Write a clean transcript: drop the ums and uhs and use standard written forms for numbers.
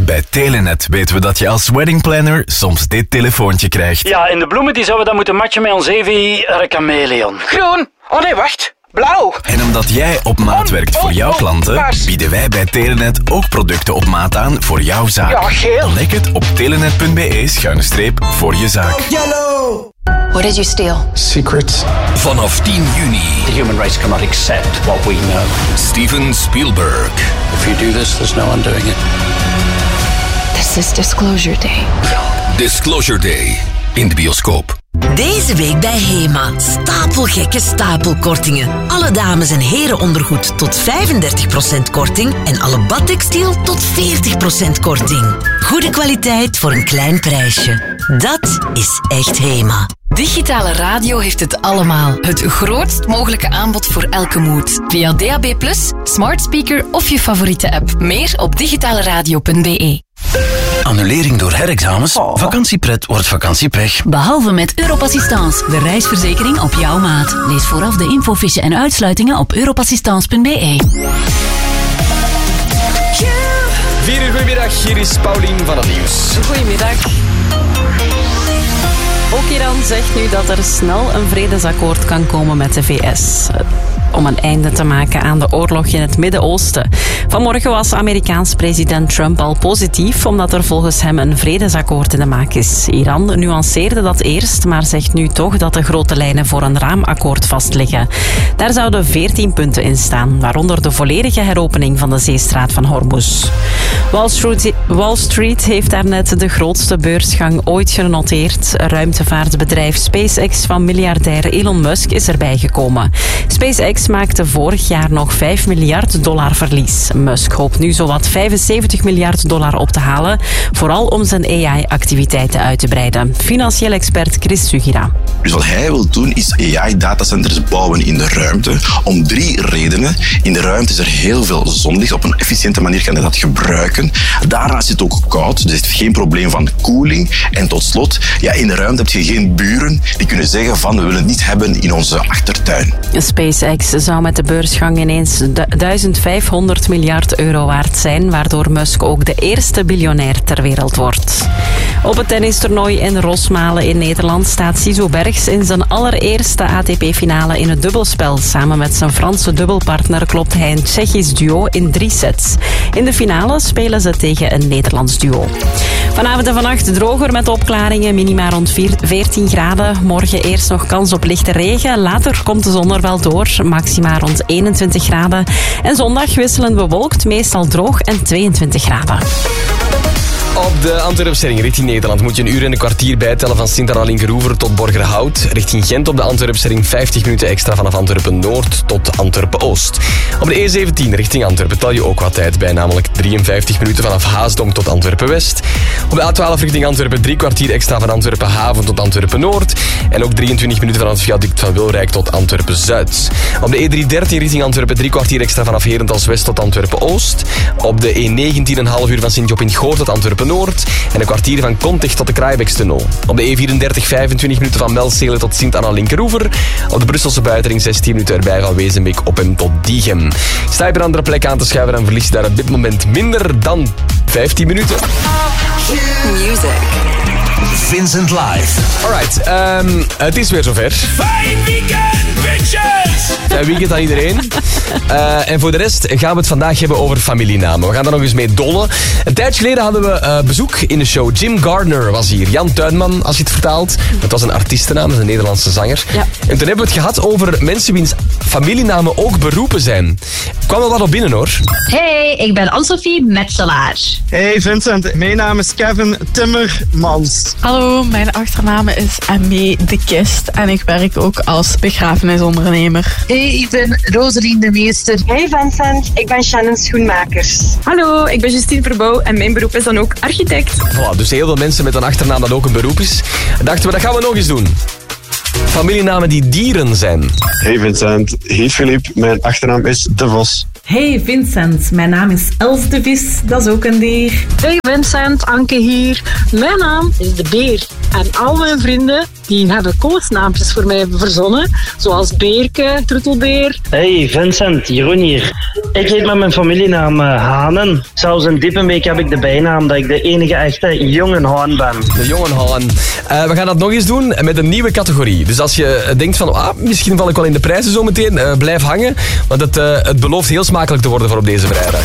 Bij Telenet weten we dat je als weddingplanner soms dit telefoontje krijgt. Ja, en de bloemen die zouden we dan moeten matchen met ons chameleon. Groen. Oh nee, wacht. Blauw. En omdat jij op maat werkt voor jouw klanten, bieden wij bij Telenet ook producten op maat aan voor jouw zaak. Ja, geel. Ontdek het op telenet.be/voor je zaak. Yellow. What did you steal? Secrets. Vanaf 10 juni. The human race cannot accept what we know. Steven Spielberg. If you do this, there's no undoing it. This is Disclosure Day. Disclosure Day. In de bioscoop. Deze week bij HEMA. Stapelgekke stapelkortingen. Alle dames- en herenondergoed tot 35% korting en alle badtextiel tot 40% korting. Goede kwaliteit voor een klein prijsje. Dat is echt HEMA. Digitale radio heeft het allemaal. Het grootst mogelijke aanbod voor elke mood. Via DAB+, smart speaker of je favoriete app. Meer op digitaleradio.be. Annulering door herexamens? Vakantiepret wordt vakantiepech. Behalve met Europassistance, de reisverzekering op jouw maat. Lees vooraf de infofiche en uitsluitingen op europassistance.be. 4 uur, goedemiddag. Hier is Paulien van het Nieuws. Goedemiddag. Ook Iran zegt nu dat er snel een vredesakkoord kan komen met de VS. Om een einde te maken aan de oorlog in het Midden-Oosten. Vanmorgen was Amerikaans president Trump al positief, omdat er volgens hem een vredesakkoord in de maak is. Iran nuanceerde dat eerst, maar zegt nu toch dat de grote lijnen voor een raamakkoord vastliggen. Daar zouden 14 punten in staan, waaronder de volledige heropening van de zeestraat van Hormuz. Wall Street heeft daarnet de grootste beursgang ooit genoteerd. Ruimtevaartbedrijf SpaceX van miljardair Elon Musk is erbij gekomen. SpaceX maakte vorig jaar nog $5 miljard verlies. Musk hoopt nu zowat $75 miljard op te halen, vooral om zijn AI-activiteiten uit te breiden. Financieel expert Chris Sugira. Dus wat hij wil doen is AI-datacenters bouwen in de ruimte om 3 redenen. In de ruimte is er heel veel zonlicht. Op een efficiënte manier kan hij dat gebruiken. Daarnaast is het ook koud, dus heeft geen probleem van koeling. En tot slot, in de ruimte heb je geen buren die kunnen zeggen van we willen het niet hebben in onze achtertuin. SpaceX zou met de beursgang ineens €1500 miljard waard zijn, waardoor Musk ook de eerste biljonair ter wereld wordt. Op het tennistoernooi in Rosmalen in Nederland staat Sizo Bergs in zijn allereerste ATP-finale in het dubbelspel. Samen met zijn Franse dubbelpartner klopt hij een Tsjechisch duo in 3 sets. In de finale spelen ze tegen een Nederlands duo. Vanavond en vannacht droger met opklaringen, minima rond 14 graden. Morgen eerst nog kans op lichte regen, later komt de zon er wel door, maxima rond 21 graden. En zondag wisselend bewolkt, meestal droog en 22 graden. Op de Antwerpse-ring richting Nederland moet je 1 uur en een kwartier bijtellen van Sint-Anna-Linkeroever tot Borgerhout. Richting Gent op de Antwerpse-ring 50 minuten extra vanaf Antwerpen-Noord tot Antwerpen-Oost. Op de E17 richting Antwerpen tel je ook wat tijd bij, namelijk 53 minuten vanaf Haasdonk tot Antwerpen-West. Op de A12 richting Antwerpen 3 kwartier extra van Antwerpen-Haven tot Antwerpen-Noord. En ook 23 minuten vanaf het viaduct van Wilrijk tot Antwerpen-Zuid. Op de E313 richting Antwerpen 3 kwartier extra vanaf Herentals-West tot Antwerpen-Oost. Op de E19 een half uur van Sint-Job-in-Goor tot Antwerpen-Noord. En een kwartier van Conticht tot de Kraaibeekstunnel. Op de E34 25 minuten van Melcelen tot Sint-Anna-Linkeroever. Op de Brusselse buitenring 16 minuten erbij van Wezenbeek op hem tot Diegem. Sta je op een andere plek aan te schuiven, dan verlies je daar op dit moment minder dan 15 minuten. Music. Vincent Live. Alright, het is weer zover. Fijn weekend, bitches! Fijn weekend aan iedereen. En voor de rest gaan we het vandaag hebben over familienamen. We gaan daar nog eens mee dollen. Een tijdje geleden hadden we bezoek in de show. Jim Gardner was hier. Jan Tuinman, als je het vertaalt. Het was een artiestennaam, dat is een Nederlandse zanger. Ja. En toen hebben we het gehad over mensen wiens familienamen ook beroepen zijn. Kwam er wat op binnen, hoor. Hey, ik ben Anne-Sophie Metselaar. Hey Vincent, mijn naam is Kevin Timmermans. Hallo, mijn achternaam is Amé de Kist en ik werk ook als begrafenisondernemer. Hey, ik ben Rosalien de Meester. Hey Vincent, ik ben Shannon Schoenmakers. Hallo, ik ben Justine Verbo en mijn beroep is dan ook architect. Voilà, dus heel veel mensen met een achternaam dat ook een beroep is. Dachten we, dat gaan we nog eens doen. Familienamen die dieren zijn. Hey Vincent, hey Filip, mijn achternaam is De Vos. Hey Vincent, mijn naam is Els de Vis, dat is ook een dier. Hey Vincent, Anke hier. Mijn naam is De Beer. En al mijn vrienden die hebben koosnaampjes voor mij verzonnen. Zoals Beerke, Troetelbeer. Hey Vincent, Jeroen hier. Ik heet met mijn familienaam Hanen. Zelfs in Diepenbeek heb ik de bijnaam dat ik de enige echte jonge haan ben. De jonge haan. We gaan dat nog eens doen met een nieuwe categorie. Dus als je denkt van, misschien val ik wel in de prijzen zometeen, blijf hangen. Want het belooft heel smakelijk te worden voor op deze vrijdag.